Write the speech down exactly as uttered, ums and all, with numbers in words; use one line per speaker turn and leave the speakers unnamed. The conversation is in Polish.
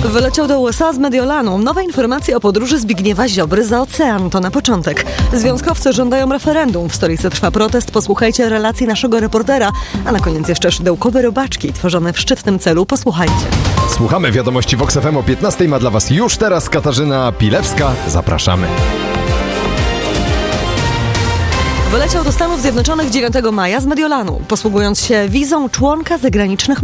Wyleciał do U S A z Mediolanu. Nowe informacje o podróży Zbigniewa Ziobry za ocean. To na początek. Związkowcy żądają referendum. W stolicy trwa protest. Posłuchajcie relacji naszego reportera. A na koniec jeszcze szydełkowe robaczki tworzone w szczytnym celu. Posłuchajcie.
Słuchamy wiadomości Vox F M o piętnastej. Ma dla Was już teraz Katarzyna Pilewska. Zapraszamy.
Wyleciał do Stanów Zjednoczonych dziewiątego maja z Mediolanu, posługując się wizą członka zagranicznych